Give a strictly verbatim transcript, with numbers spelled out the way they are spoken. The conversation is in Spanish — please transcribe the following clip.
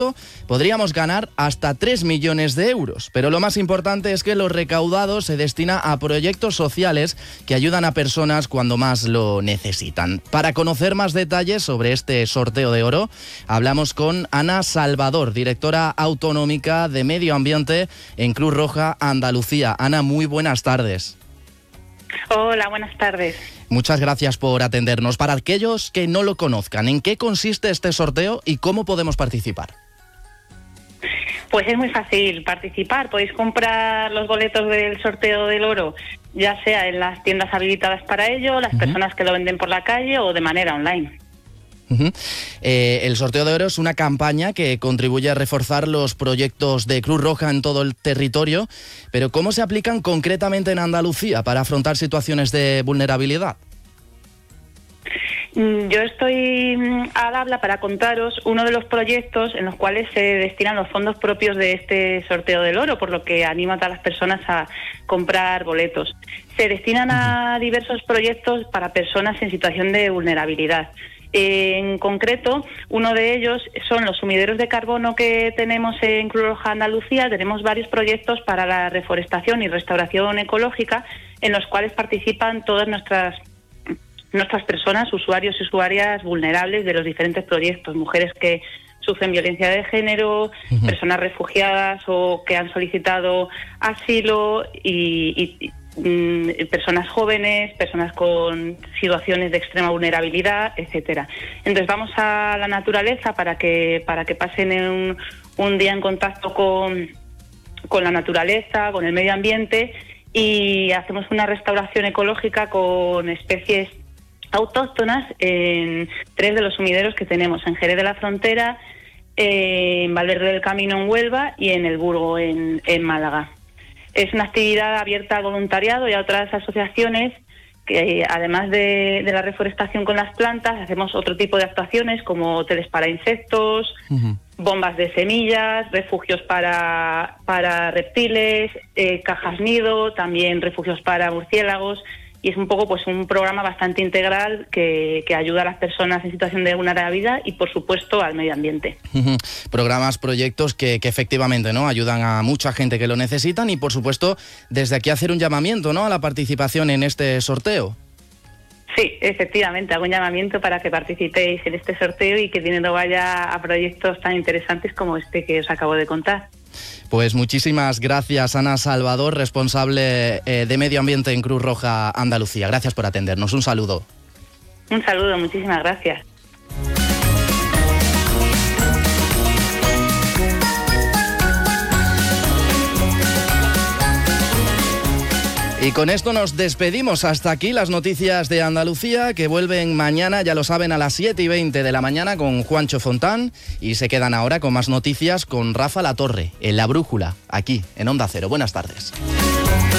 podríamos ganar hasta tres millones de euros. Pero lo más importante es que lo recaudado se destina a proyectos sociales que ayudan a personas cuando más lo necesitan. Para conocer más detalles sobre este sorteo de oro, hablamos con Ana Salvador, directora autonómica de Medio Ambiente en Cruz Roja Andalucía. Ana, muy buenas tardes. Hola, buenas tardes. Muchas gracias por atendernos. Para aquellos que no lo conozcan, ¿en qué consiste este sorteo y cómo podemos participar? Pues es muy fácil participar. Podéis comprar los boletos del sorteo del oro, ya sea en las tiendas habilitadas para ello, las uh-huh. personas que lo venden por la calle o de manera online. Uh-huh. Eh, el sorteo de oro es una campaña que contribuye a reforzar los proyectos de Cruz Roja en todo el territorio, pero ¿cómo se aplican concretamente en Andalucía para afrontar situaciones de vulnerabilidad? Yo estoy al habla para contaros uno de los proyectos en los cuales se destinan los fondos propios de este sorteo del oro, por lo que animo a todas las personas a comprar boletos. Se destinan a diversos proyectos para personas en situación de vulnerabilidad. En concreto, uno de ellos son los sumideros de carbono que tenemos en Cruz Roja Andalucía. Tenemos varios proyectos para la reforestación y restauración ecológica en los cuales participan todas nuestras nuestras personas, usuarios y usuarias vulnerables de los diferentes proyectos, mujeres que sufren violencia de género, uh-huh. personas refugiadas o que han solicitado asilo y, y mm, personas jóvenes, personas con situaciones de extrema vulnerabilidad, etcétera. Entonces vamos a la naturaleza para que para que pasen un, un día en contacto con, con la naturaleza, con el medio ambiente, y hacemos una restauración ecológica con especies autóctonas en tres de los sumideros que tenemos: en Jerez de la Frontera, en Valverde del Camino en Huelva y en El Burgo en, en Málaga. Es una actividad abierta al voluntariado y a otras asociaciones que, además de, de la reforestación con las plantas, hacemos otro tipo de actuaciones como hoteles para insectos, uh-huh. bombas de semillas, refugios para, para reptiles, eh, cajas nido, también refugios para murciélagos. Y es un poco pues un programa bastante integral que, que ayuda a las personas en situación de vulnerabilidad y, por supuesto, al medio ambiente. Uh-huh. Programas, proyectos que, que efectivamente, ¿no?, ayudan a mucha gente que lo necesitan y, por supuesto, desde aquí hacer un llamamiento, ¿no?, a la participación en este sorteo. Sí, efectivamente, hago un llamamiento para que participéis en este sorteo y que el dinero vaya a proyectos tan interesantes como este que os acabo de contar. Pues muchísimas gracias, Ana Salvador, responsable eh, de Medio Ambiente en Cruz Roja Andalucía. Gracias por atendernos. Un saludo. Un saludo, muchísimas gracias. Y con esto nos despedimos. Hasta aquí las noticias de Andalucía, que vuelven mañana, ya lo saben, a las siete y veinte de la mañana con Juancho Fontán. Y se quedan ahora con más noticias con Rafa Latorre, en La Brújula, aquí, en Onda Cero. Buenas tardes.